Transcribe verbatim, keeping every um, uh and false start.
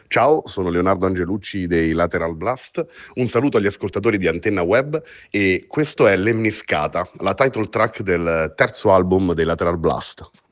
Ciao, sono Leonardo Angelucci dei Lateral Blast. Un saluto agli ascoltatori di Antenna Web e questo è Lemniscata, la title track del terzo album dei Lateral Blast.